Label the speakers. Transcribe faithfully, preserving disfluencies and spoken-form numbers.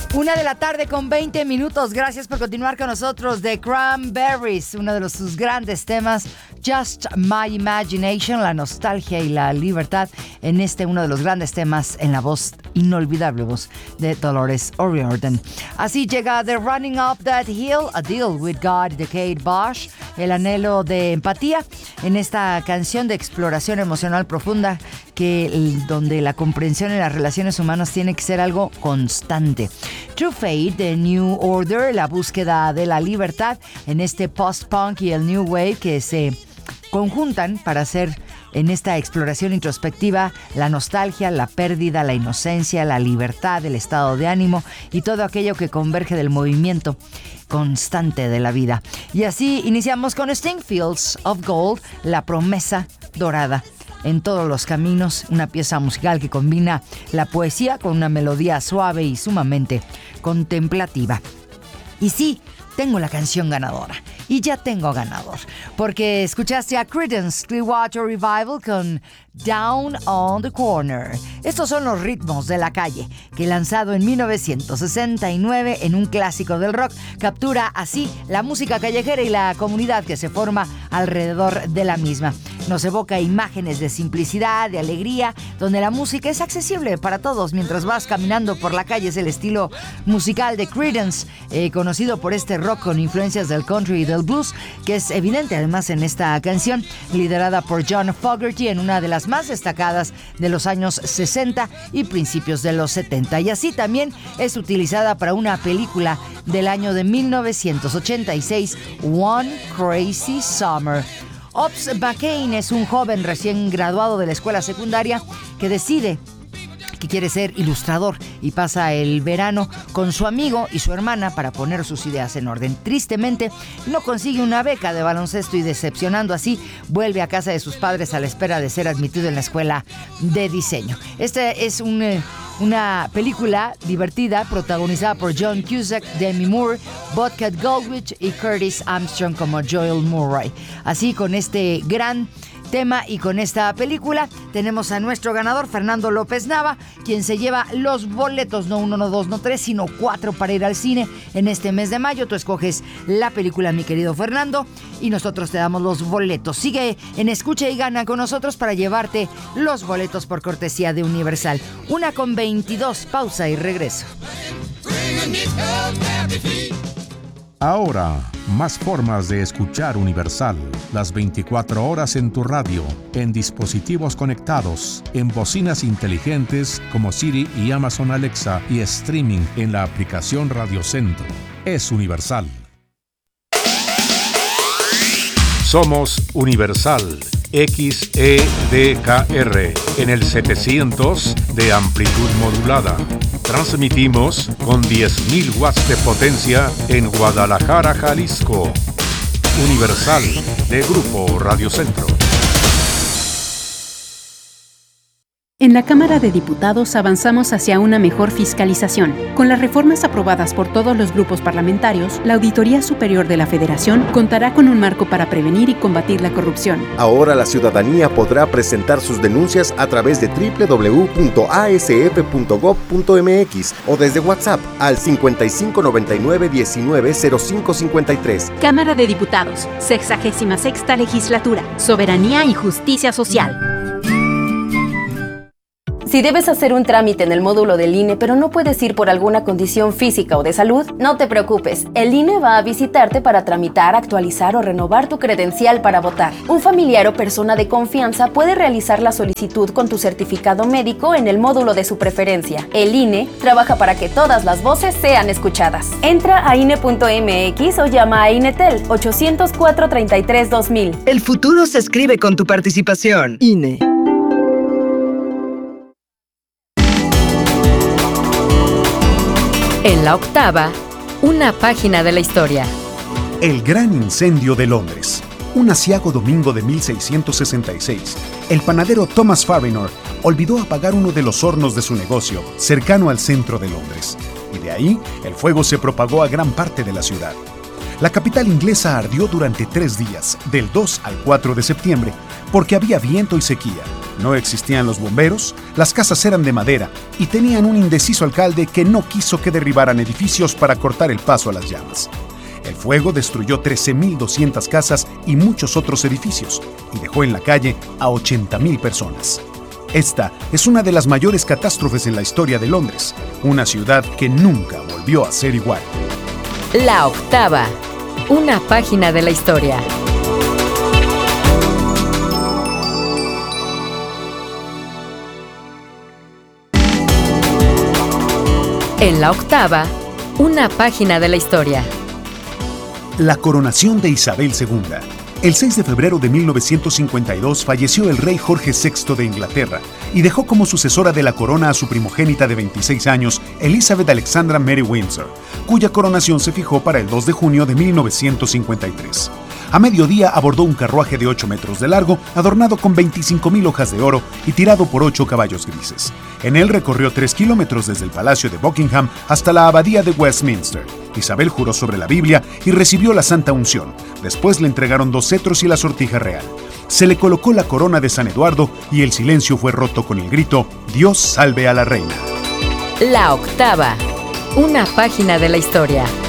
Speaker 1: Una de la tarde con veinte minutos. Gracias por continuar con nosotros. The Cranberries, uno de los, sus grandes temas, Just My Imagination, la nostalgia y la libertad, en este uno de los grandes temas en la voz, inolvidable voz de Dolores O'Riordan. Así llega The Running Up That Hill, A Deal With God de Kate Bush, el anhelo de empatía en esta canción de exploración emocional profunda, que donde la comprensión en las relaciones humanas tiene que ser algo constante. True Fate de New Order, la búsqueda de la libertad en este post-punk y el new wave que se conjuntan para hacer en esta exploración introspectiva la nostalgia, la pérdida, la inocencia, la libertad, el estado de ánimo y todo aquello que converge del movimiento constante de la vida. Y así iniciamos con Sting, Fields of Gold, la promesa dorada en todos los caminos, una pieza musical que combina la poesía con una melodía suave y sumamente contemplativa. Y sí, tengo la canción ganadora. Y ya tengo ganador, porque escuchaste a Creedence Clearwater Revival con Down on the Corner. Estos son los ritmos de la calle, que lanzado en mil novecientos sesenta y nueve en un clásico del rock, captura así la música callejera y la comunidad que se forma alrededor de la misma. Nos evoca imágenes de simplicidad, de alegría, donde la música es accesible para todos mientras vas caminando por la calle. Es el estilo musical de Creedence, eh, conocido por este rock con influencias del country y del blues, que es evidente además en esta canción, liderada por John Fogerty en una de las más destacadas de los años sesenta y principios de los setenta. Y así también es utilizada para una película del año de mil novecientos ochenta y seis, One Crazy Summer. Ops McCain es un joven recién graduado de la escuela secundaria que decide que quiere ser ilustrador y pasa el verano con su amigo y su hermana para poner sus ideas en orden. Tristemente, no consigue una beca de baloncesto y, decepcionando así, vuelve a casa de sus padres a la espera de ser admitido en la escuela de diseño. Esta es un, eh, una película divertida protagonizada por John Cusack, Demi Moore, Bobcat Goldthwait y Curtis Armstrong como Joel Murray. Así, con este gran tema y con esta película tenemos a nuestro ganador, Fernando López Nava, quien se lleva los boletos, no uno, no dos, no tres, sino cuatro para ir al cine en este mes de mayo. Tú escoges la película, mi querido Fernando, y nosotros te damos los boletos. Sigue en Escucha y Gana con nosotros para llevarte los boletos por cortesía de Universal. Una con veintidós, pausa y regreso.
Speaker 2: Ahora, más formas de escuchar Universal. Las veinticuatro horas en tu radio, en dispositivos conectados, en bocinas inteligentes como Siri y Amazon Alexa y streaming en la aplicación Radio Centro. Es Universal. Somos Universal. X E D K R en el setecientos de amplitud modulada. Transmitimos con diez mil watts de potencia en Guadalajara, Jalisco. Universal, de Grupo Radio Centro.
Speaker 3: En la Cámara de Diputados avanzamos hacia una mejor fiscalización. Con las reformas aprobadas por todos los grupos parlamentarios, la Auditoría Superior de la Federación contará con un marco para prevenir y combatir la corrupción.
Speaker 4: Ahora la ciudadanía podrá presentar sus denuncias a través de doble u doble u doble u punto a s f punto gob punto m x o desde WhatsApp al cincuenta y cinco noventa y nueve diecinueve cero cinco cincuenta y tres.
Speaker 3: Cámara de Diputados, sexagésima sexta Legislatura, Soberanía y Justicia Social.
Speaker 5: Si debes hacer un trámite en el módulo del I N E, pero no puedes ir por alguna condición física o de salud, no te preocupes. El I N E va a visitarte para tramitar, actualizar o renovar tu credencial para votar. Un familiar o persona de confianza puede realizar la solicitud con tu certificado médico en el módulo de su preferencia. El I N E trabaja para que todas las voces sean escuchadas. Entra a I N E punto m x o llama a INETEL ochocientos cuatro treinta y tres dos mil.
Speaker 6: El futuro se escribe con tu participación. I N E.
Speaker 7: En la octava, una página de la historia.
Speaker 8: El gran incendio de Londres. Un aciago domingo de mil seiscientos sesenta y seis, el panadero Thomas Farrinor olvidó apagar uno de los hornos de su negocio, cercano al centro de Londres. Y de ahí, el fuego se propagó a gran parte de la ciudad. La capital inglesa ardió durante tres días, del dos al cuatro de septiembre, porque había viento y sequía. No existían los bomberos, las casas eran de madera y tenían un indeciso alcalde que no quiso que derribaran edificios para cortar el paso a las llamas. El fuego destruyó trece mil doscientas casas y muchos otros edificios y dejó en la calle a ochenta mil personas. Esta es una de las mayores catástrofes en la historia de Londres, una ciudad que nunca volvió a ser igual.
Speaker 7: La octava, una página de la historia. En la octava, una página de la historia.
Speaker 8: La coronación de Isabel segunda. El seis de febrero de mil novecientos cincuenta y dos falleció el rey Jorge sexto de Inglaterra y dejó como sucesora de la corona a su primogénita de veintiséis años, Elizabeth Alexandra Mary Windsor, cuya coronación se fijó para el dos de junio de mil novecientos cincuenta y tres. A mediodía abordó un carruaje de ocho metros de largo, adornado con veinticinco mil hojas de oro y tirado por ocho caballos grises. En él recorrió tres kilómetros desde el Palacio de Buckingham hasta la Abadía de Westminster. Isabel juró sobre la Biblia y recibió la Santa Unción. Después le entregaron dos cetros y la sortija real. Se le colocó la corona de San Eduardo y el silencio fue roto con el grito: «Dios salve a la reina».
Speaker 7: La octava, una página de la historia.